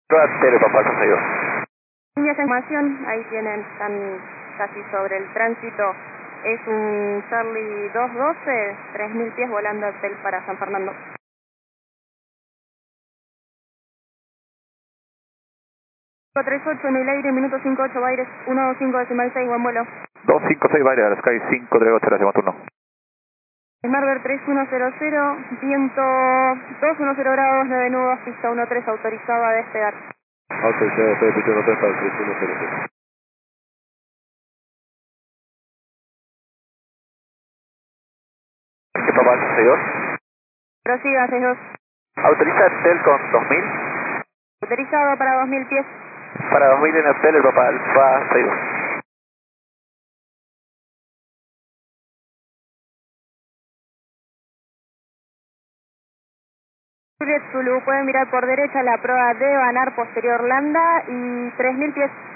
Prueba tele, papá, 62. Líneas de información, ahí tienen, están casi sobre el tránsito. Es un Charlie 212, 3000 pies volando hotel para San Fernando. 538 en el aire, minuto 58, Baires 15,6, buen vuelo. 256 Baires, a la Sky 538, la segundo turno. Smart 3100, viento 210 grados, 9 nudos, pista 13, autorizado a despegar. Autorizado, estoy escuchando 3 para el 3100. ¿Qué papá, 62? Prosiga, 62. Autoriza Telcon 2000. Autorizado para 2000 pies. Para 2000 en el papá, Alfa 62. Juliet Zulu, pueden mirar por derecha la proa de Banar posterior landa y 3000 pies.